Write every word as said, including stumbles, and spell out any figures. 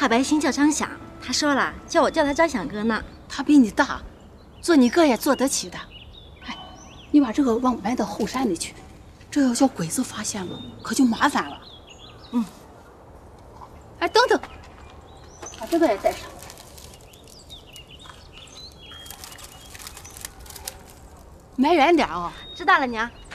大白姓叫张响，他说了叫我叫他张响哥呢。 他比你大，做你哥也做得起的。哎，你把这个往埋到后山里去，这要叫鬼子发现了，可就麻烦了。 嗯。 哎，等等，把这个也带上。埋远点哦。 知道了，娘。